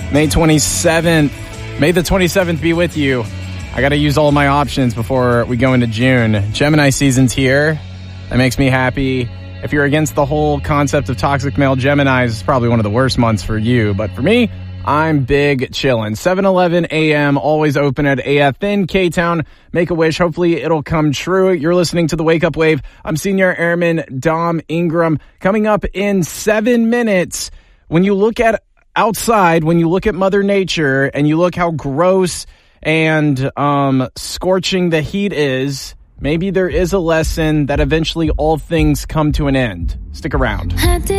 May 27th. May the 27th be with you. I got to use all my options before we go into June. Gemini season's here. That makes me happy. If you're against the whole concept of toxic male Geminis, it's probably one of the worst months for you. But for me, I'm big chillin'. 7:11 a.m. always open at AF in K-Town. Make a wish. Hopefully it'll come true. You're listening to the Wake Up Wave. I'm Senior Airman Dom Ingram. Coming up in 7 minutes, when you look at outside, when you look at Mother Nature and you look how gross and scorching the heat is, maybe there is a lesson that eventually all things come to an end. Stick around.